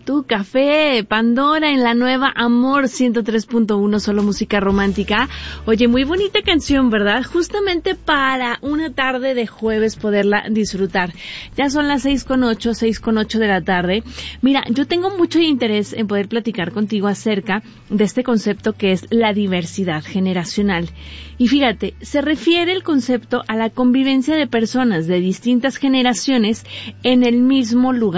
Tu café, Pandora en la nueva Amor 103.1, solo música romántica. Oye, muy bonita canción, ¿verdad? Justamente para una tarde de jueves poderla disfrutar. Ya son las 6:08 de la tarde. Mira, yo tengo mucho interés en poder platicar contigo acerca de este concepto que es la diversidad generacional. Y fíjate, se refiere el concepto a la convivencia de personas de distintas generaciones en el mismo lugar